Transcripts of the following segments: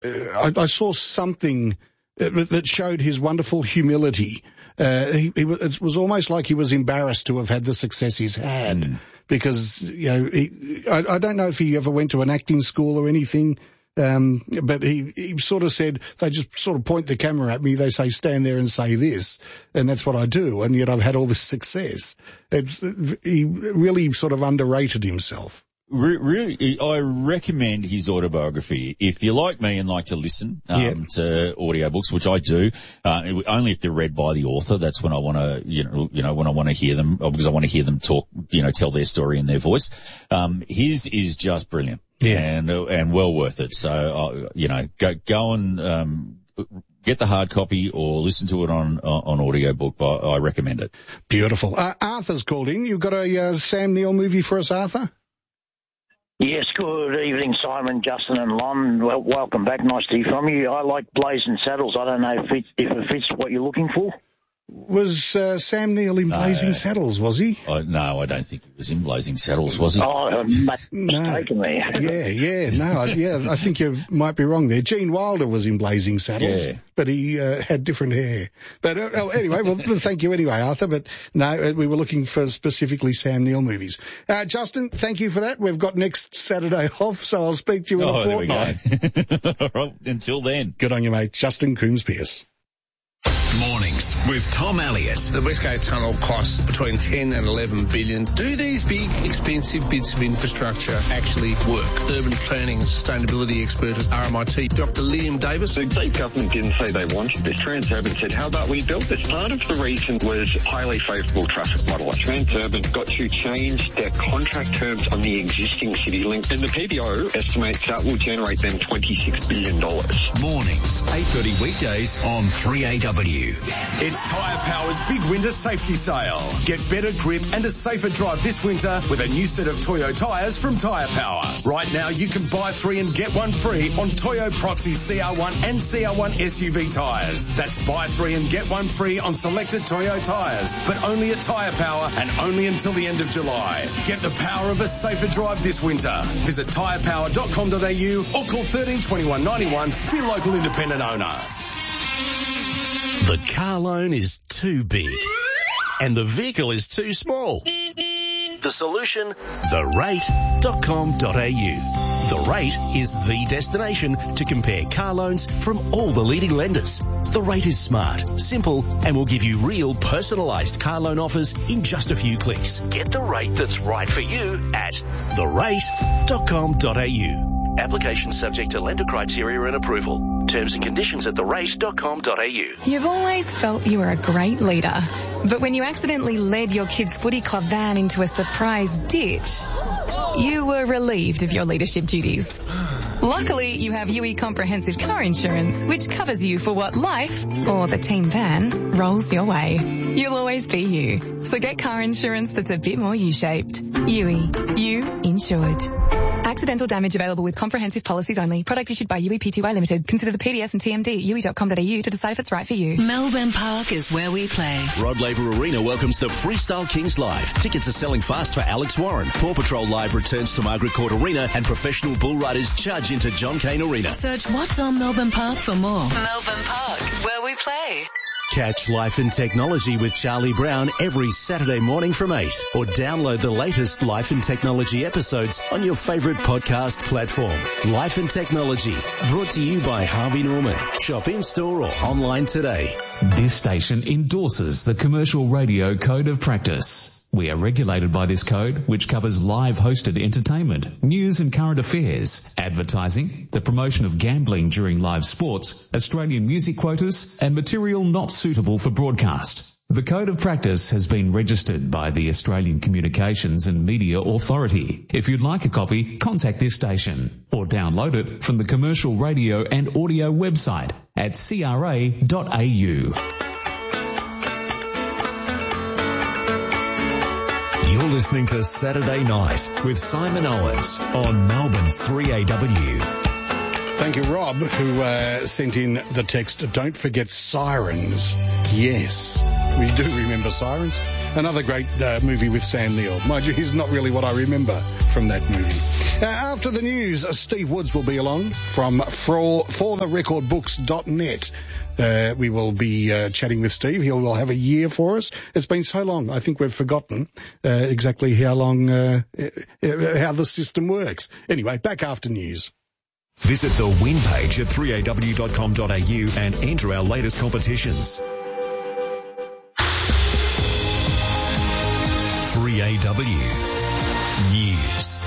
I saw something that showed his wonderful humility. It was almost like he was embarrassed to have had the success he's had, because, I don't know if he ever went to an acting school or anything, but he sort of said, they just sort of point the camera at me, they say, stand there and say this, and that's what I do, and yet I've had all this success. He really sort of underrated himself. Really, I recommend his autobiography. If you're like me and like to listen to audiobooks, which I do, only if they're read by the author. That's when I want to, when I want to hear them, because I want to hear them talk, tell their story in their voice. His is just brilliant, and well worth it. So, go and get the hard copy or listen to it on audiobook. I recommend it. Beautiful. Arthur's called in. You've got a Sam Neill movie for us, Arthur? Yes, good evening, Simon, Justin and Lon. Well, welcome back. Nice to hear from you. I like Blazing Saddles. I don't know if it fits what you're looking for. Was Sam Neill in Blazing Saddles, was he? No, I don't think he was in Blazing Saddles, was he? Oh, I'm mistaken there. I think you might be wrong there. Gene Wilder was in Blazing Saddles, but he had different hair. But anyway, well, thank you anyway, Arthur. But no, we were looking for specifically Sam Neill movies. Justin, thank you for that. We've got next Saturday off, so I'll speak to you in a fortnight. There we go. All right, until then. Good on you, mate. Justin Coombs-Pearce. Mornings with Tom Elliott. The West Gate Tunnel costs between 10 and 11 billion. Do these big, expensive bits of infrastructure actually work? Urban planning and sustainability expert at RMIT, Dr. Liam Davis. The state government didn't say they wanted this. Transurban said, how about we build this? Part of the reason was highly favourable traffic model. Transurban got to change their contract terms on the existing CityLink, and the PBO estimates that will generate them $26 billion. Mornings, 8:30 weekdays on 3AW. It's Tyre Power's big winter safety sale. Get better grip and a safer drive this winter with a new set of Toyo tyres from Tyre Power. Right now you can buy 3 and get 1 free on Toyo Proxy CR1 and CR1 SUV tyres. That's buy 3 and get 1 free on selected Toyo tyres, but only at Tyre Power and only until the end of July. Get the power of a safer drive this winter. Visit tyrepower.com.au or call 13 21 91 for your local independent owner. The car loan is too big and the vehicle is too small. The solution? therate.com.au. The Rate is the destination to compare car loans from all the leading lenders. The Rate is smart, simple, and will give you real personalised car loan offers in just a few clicks. Get the rate that's right for you at therate.com.au. Application subject to lender criteria and approval. Terms and conditions at therate.com.au. You've always felt you were a great leader, but when you accidentally led your kids' footy club van into a surprise ditch, you were relieved of your leadership duties. Luckily, you have UE Comprehensive Car Insurance, which covers you for what life, or the team van, rolls your way. You'll always be you. So get car insurance that's a bit more U-shaped. UE. You insured. Accidental damage available with comprehensive policies only. Product issued by UE Pty Limited. Consider the PDS and TMD at UE.com.au to decide if it's right for you. Melbourne Park is where we play. Rod Laver Arena welcomes the Freestyle Kings Live. Tickets are selling fast for Alex Warren. Paw Patrol Live returns to Margaret Court Arena and professional bull riders charge into John Cain Arena. Search What's on Melbourne Park for more. Melbourne Park, where we play. Catch Life and Technology with Charlie Brown every Saturday morning from 8, or download the latest Life and Technology episodes on your favourite podcast platform. Life and Technology, brought to you by Harvey Norman. Shop in-store or online today. This station endorses the Commercial Radio Code of Practice. We are regulated by this code, which covers live hosted entertainment, news and current affairs, advertising, the promotion of gambling during live sports, Australian music quotas, and material not suitable for broadcast. The Code of Practice has been registered by the Australian Communications and Media Authority. If you'd like a copy, contact this station or download it from the Commercial Radio and Audio website at cra.au. You're listening to Saturday Night with Simon Owens on Melbourne's 3AW. Thank you, Rob, who sent in the text, don't forget Sirens. Yes, we do remember Sirens. Another great movie with Sam Neill. Mind you, he's not really what I remember from that movie. After the news, Steve Woods will be along from fortherecordbooks.net. We will be chatting with Steve. He will have a year for us. It's been so long, I think we've forgotten exactly how long, how the system works. Anyway, back after news. Visit the win page at 3aw.com.au and enter our latest competitions. 3AW News.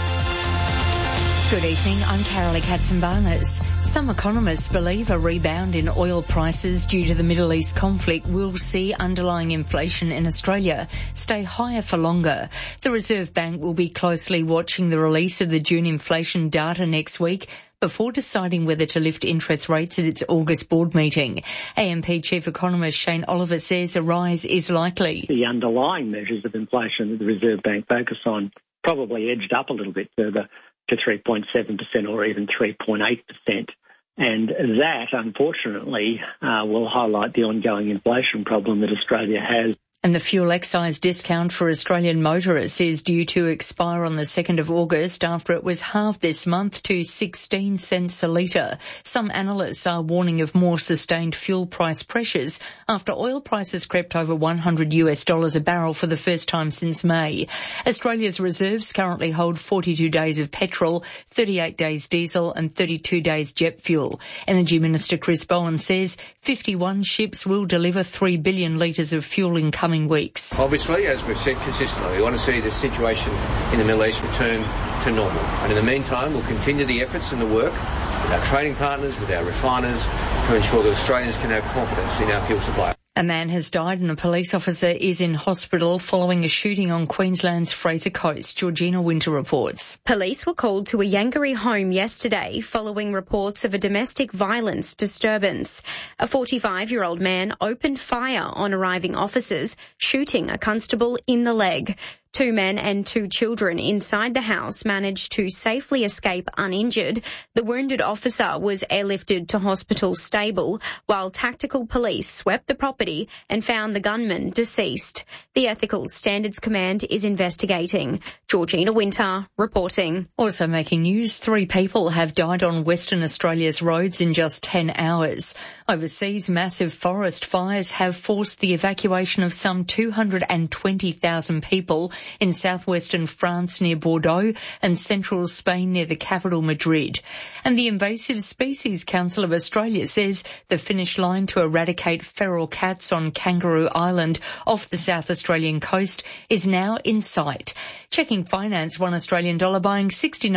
Good evening, I'm Carolee Katzenbarners. Some economists believe a rebound in oil prices due to the Middle East conflict will see underlying inflation in Australia stay higher for longer. The Reserve Bank will be closely watching the release of the June inflation data next week before deciding whether to lift interest rates at its August board meeting. AMP Chief Economist Shane Oliver says a rise is likely. The underlying measures of inflation that the Reserve Bank focus on probably edged up a little bit further to 3.7% or even 3.8%. And that, unfortunately, will highlight the ongoing inflation problem that Australia has. And the fuel excise discount for Australian motorists is due to expire on the 2nd of August after it was halved this month to 16 cents a litre. Some analysts are warning of more sustained fuel price pressures after oil prices crept over $100 a barrel for the first time since May. Australia's reserves currently hold 42 days of petrol, 38 days diesel and 32 days jet fuel. Energy Minister Chris Bowen says 51 ships will deliver 3 billion litres of fuel in coming weeks. Obviously, as we've said consistently, we want to see the situation in the Middle East return to normal. And in the meantime, we'll continue the efforts and the work with our trading partners, with our refiners, to ensure that Australians can have confidence in our fuel supply. A man has died and a police officer is in hospital following a shooting on Queensland's Fraser Coast. Georgina Winter reports. Police were called to a Yangaree home yesterday following reports of a domestic violence disturbance. A 45-year-old man opened fire on arriving officers, shooting a constable in the leg. 2 men and 2 children inside the house managed to safely escape uninjured. The wounded officer was airlifted to hospital stable, while tactical police swept the property and found the gunman deceased. The Ethical Standards Command is investigating. Georgina Winter reporting. Also making news, 3 people have died on Western Australia's roads in just 10 hours. Overseas, massive forest fires have forced the evacuation of some 220,000 people in southwestern France near Bordeaux and central Spain near the capital Madrid. And the Invasive Species Council of Australia says the finish line to eradicate feral cats on Kangaroo Island off the South Australian coast is now in sight. Checking finance, $1 Australian dollar buying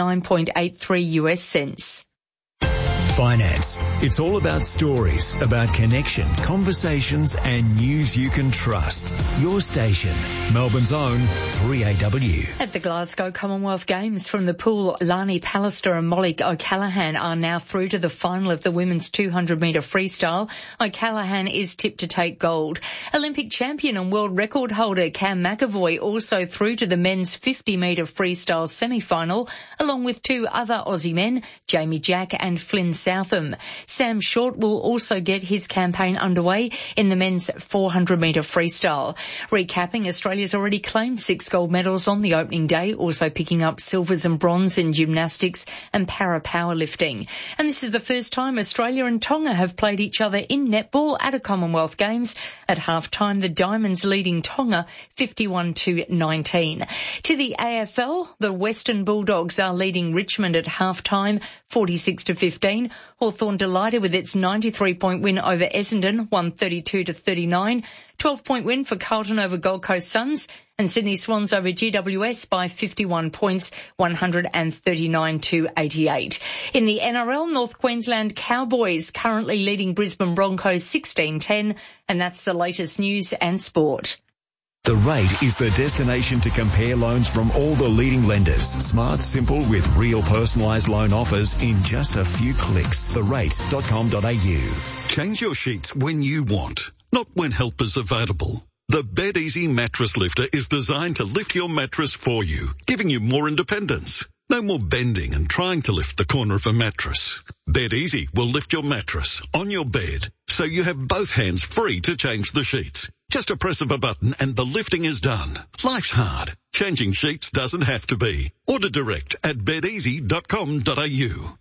69.83 US cents. Finance. It's all about stories, about connection, conversations and news you can trust. Your station, Melbourne's own 3AW. At the Glasgow Commonwealth Games from the pool, Lani Pallister and Molly O'Callaghan are now through to the final of the women's 200-metre freestyle. O'Callaghan is tipped to take gold. Olympic champion and world record holder Cam McAvoy also through to the men's 50-metre freestyle semi-final, along with 2 other Aussie men, Jamie Jack and Flynn Southam. Sam Short will also get his campaign underway in the men's 400-metre freestyle. Recapping, Australia's already claimed 6 gold medals on the opening day, also picking up silvers and bronze in gymnastics and para-powerlifting. And this is the first time Australia and Tonga have played each other in netball at a Commonwealth Games. At half-time, the Diamonds leading Tonga 51-19. To the AFL, the Western Bulldogs are leading Richmond at half-time 46-15. Hawthorn delighted with its 93-point win over Essendon, 132-39. 12-point win for Carlton over Gold Coast Suns, and Sydney Swans over GWS by 51 points, 139-88. In the NRL, North Queensland Cowboys currently leading Brisbane Broncos 16-10, and that's the latest news and sport. The Rate is the destination to compare loans from all the leading lenders. Smart, simple, with real personalised loan offers in just a few clicks. therate.com.au. Change your sheets when you want, not when help is available. The Bed Easy Mattress Lifter is designed to lift your mattress for you, giving you more independence. No more bending and trying to lift the corner of a mattress. Bed Easy will lift your mattress on your bed, so you have both hands free to change the sheets. Just Just a press of a button and the lifting is done. Life's hard. Changing sheets doesn't have to be. Order direct at bedeasy.com.au.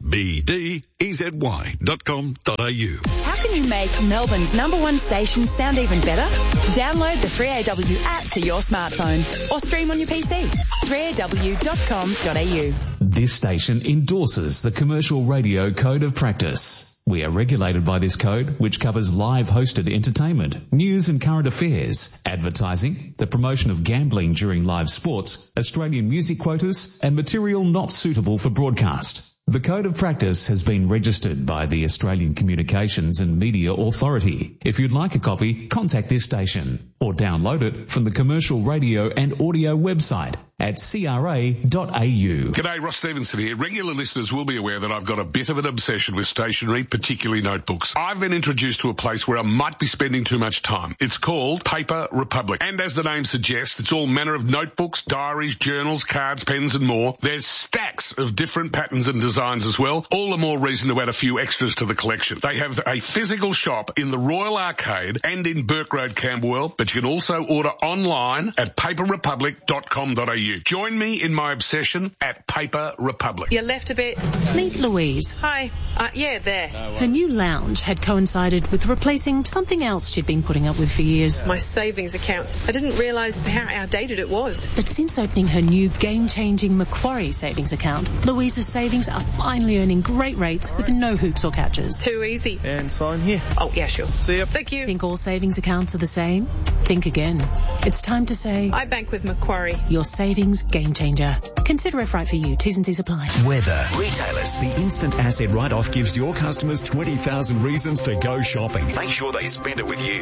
BDEZY.com.au. How can you make Melbourne's #1 station sound even better? Download the 3AW app to your smartphone or stream on your PC. 3AW.com.au. This station endorses the Commercial Radio Code of Practice. We are regulated by this code, which covers live hosted entertainment, news and current affairs, advertising, the promotion of gambling during live sports, Australian music quotas, and material not suitable for broadcast. The Code of Practice has been registered by the Australian Communications and Media Authority. If you'd like a copy, contact this station or download it from the Commercial Radio and Audio website at cra.au. G'day, Ross Stevenson here. Regular listeners will be aware that I've got a bit of an obsession with stationery, particularly notebooks. I've been introduced to a place where I might be spending too much time. It's called Paper Republic. And as the name suggests, it's all manner of notebooks, diaries, journals, cards, pens and more. There's stacks of different patterns and designs as well. All the more reason to add a few extras to the collection. They have a physical shop in the Royal Arcade and in Burke Road, Camberwell, but you can also order online at paperrepublic.com.au. Join me in my obsession at Paper Republic. You left a bit. Meet Louise. Hi. Yeah, there. Her new lounge had coincided with replacing something else she'd been putting up with for years. My savings account. I didn't realise how outdated it was. But since opening her new game-changing Macquarie savings account, Louise's savings are finally earning great rates with no hoops or catches. Too easy. And sign here. Oh, yeah, sure. See ya. Thank you. Think all savings accounts are the same? Think again. It's time to say... I bank with Macquarie. Your savings game changer. Consider if right for you. T's and C's apply. Weather. Retailers. The instant asset write-off gives your customers 20,000 reasons to go shopping. Make sure they spend it with you.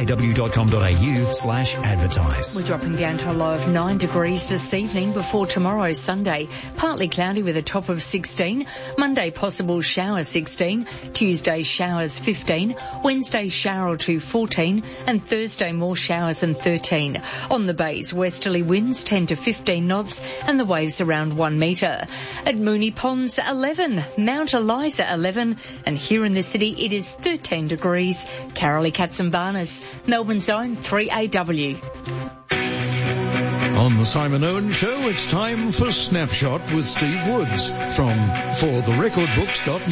3aw.com.au/advertise. We're dropping down to a low of 9 degrees this evening before tomorrow, Sunday. Partly cloudy with a top of 16. Monday, possible shower 16. Tuesday, showers 15. Wednesday, shower or two 14. And Thursday, more showers and 13. On the bays, westerly winds 10 to 15 knots and the waves around 1 metre. At Moonee Ponds, 11. Mount Eliza, 11. And here in the city, it is 13 degrees. Carolee Katsambarnas, Melbourne's own 3AW. On the Simon Owen Show, it's time for Snapshot with Steve Woods from fortherecordbooks.net.